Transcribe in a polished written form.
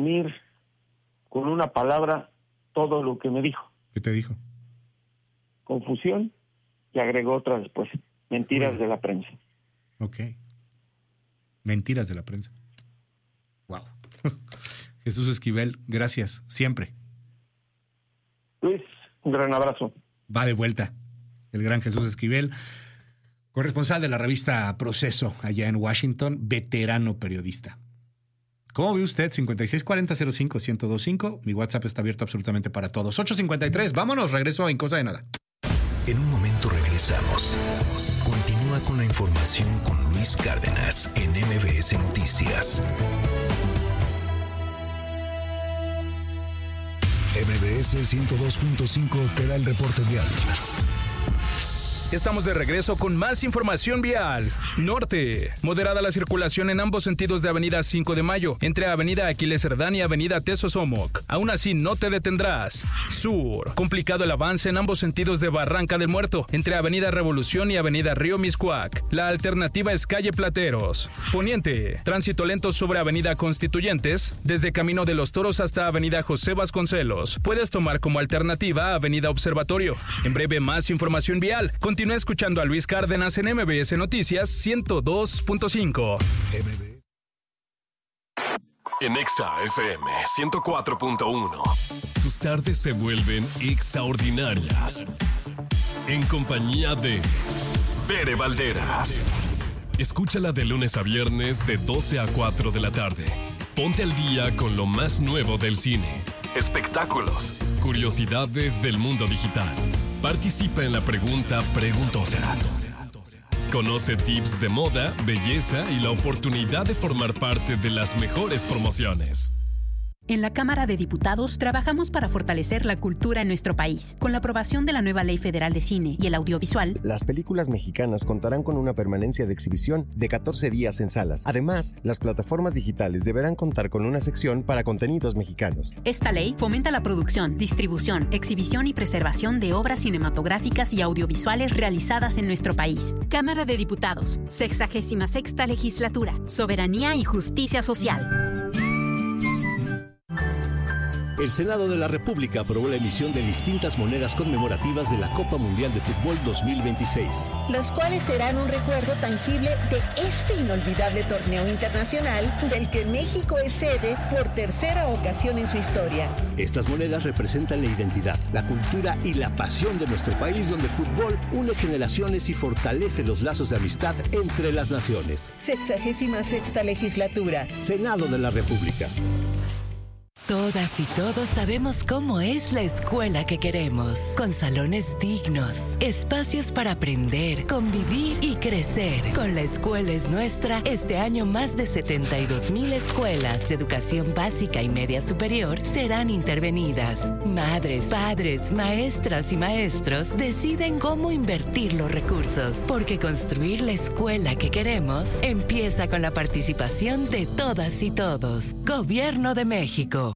resumir con una palabra todo lo que me dijo. ¿Qué te dijo? Confusión, y agregó otra después. Mentiras de la prensa. Ok. Mentiras de la prensa. Wow. Jesús Esquivel, gracias, siempre. Luis, un gran abrazo. Va de vuelta el gran Jesús Esquivel, corresponsal de la revista Proceso allá en Washington, veterano periodista. ¿Cómo ve usted? 5640-05-1025. Mi WhatsApp está abierto absolutamente para todos. 853, vámonos, regreso en cosa de nada. En un momento regresamos. Continúa con la información con Luis Cárdenas en MBS Noticias. MBS 102.5 te da el reporte vial. Estamos de regreso con más información vial. Norte. Moderada la circulación en ambos sentidos de Avenida 5 de Mayo, entre Avenida Aquiles Cerdán y Avenida Tesosomoc. Aún así, no te detendrás. Sur. Complicado el avance en ambos sentidos de Barranca del Muerto, entre Avenida Revolución y Avenida Río Miscuac. La alternativa es calle Plateros. Poniente. Tránsito lento sobre Avenida Constituyentes, desde Camino de los Toros hasta Avenida José Vasconcelos. Puedes tomar como alternativa Avenida Observatorio. En breve, más información vial. Continúa escuchando a Luis Cárdenas en MBS Noticias 102.5. En Exa FM 104.1. Tus tardes se vuelven extraordinarias. En compañía de Bere Valderas. Escúchala de lunes a viernes de 12 a 4 de la tarde. Ponte al día con lo más nuevo del cine, espectáculos, curiosidades del mundo digital. Participa en la pregunta preguntosa. Conoce tips de moda, belleza y la oportunidad de formar parte de las mejores promociones. En la Cámara de Diputados trabajamos para fortalecer la cultura en nuestro país. Con la aprobación de la nueva Ley Federal de Cine y el Audiovisual, las películas mexicanas contarán con una permanencia de exhibición de 14 días en salas. Además, las plataformas digitales deberán contar con una sección para contenidos mexicanos. Esta ley fomenta la producción, distribución, exhibición y preservación de obras cinematográficas y audiovisuales realizadas en nuestro país. Cámara de Diputados, 66ª Legislatura, Soberanía y Justicia Social. El Senado de la República aprobó la emisión de distintas monedas conmemorativas de la Copa Mundial de Fútbol 2026. Los cuales serán un recuerdo tangible de este inolvidable torneo internacional del que México es sede por tercera ocasión en su historia. Estas monedas representan la identidad, la cultura y la pasión de nuestro país, donde el fútbol une generaciones y fortalece los lazos de amistad entre las naciones. 66ª Legislatura. Senado de la República. Todas y todos sabemos cómo es la escuela que queremos, con salones dignos, espacios para aprender, convivir y crecer. Con La Escuela es Nuestra, este año más de 72,000 escuelas de educación básica y media superior serán intervenidas. Madres, padres, maestras y maestros deciden cómo invertir los recursos, porque construir la escuela que queremos empieza con la participación de todas y todos. Gobierno de México.